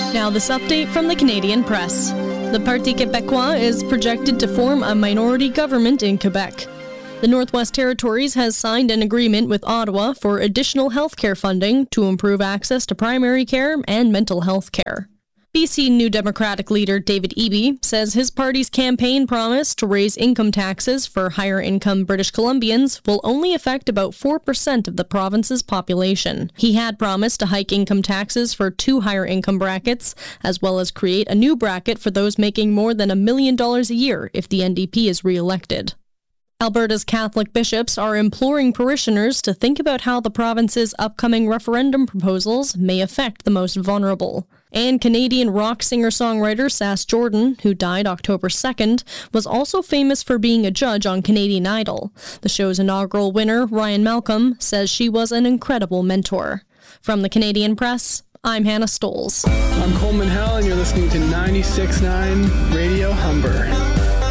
Now this update from the Canadian Press. The Parti Québécois is projected to form a minority government in Quebec. The Northwest Territories has signed an agreement with Ottawa for additional healthcare funding to improve access to primary care and mental health care. BC New Democratic leader David Eby says his party's campaign promise to raise income taxes for higher-income British Columbians will only affect about 4% of the province's population. He had promised to hike income taxes for 2 higher-income brackets, as well as create a new bracket for those making more than $1 million a year if the NDP is re-elected. Alberta's Catholic bishops are imploring parishioners to think about how the province's upcoming referendum proposals may affect the most vulnerable. And Canadian rock singer-songwriter Sass Jordan, who died October 2nd, was also famous for being a judge on Canadian Idol. The show's inaugural winner, Ryan Malcolm, says she was an incredible mentor. From the Canadian Press, I'm Hannah Stoles. I'm Coleman Hell, and you're listening to 96.9 Radio Humber.